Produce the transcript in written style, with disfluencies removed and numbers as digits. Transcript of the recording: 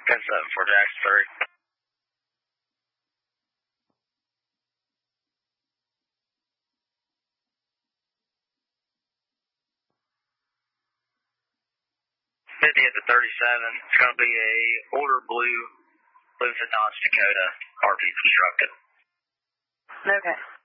10-7 for Jackson 3. 50 at the 37. It's going to be a order blue Dodge Dakota RV constructed. Okay.